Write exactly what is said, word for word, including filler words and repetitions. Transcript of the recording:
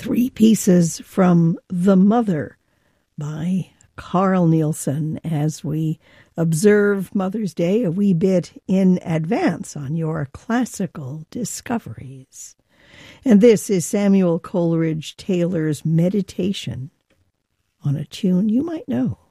three pieces from The Mother by Carl Nielsen as we observe Mother's Day a wee bit in advance on your classical discoveries. And this is Samuel Coleridge Taylor's Meditation on a tune you might know.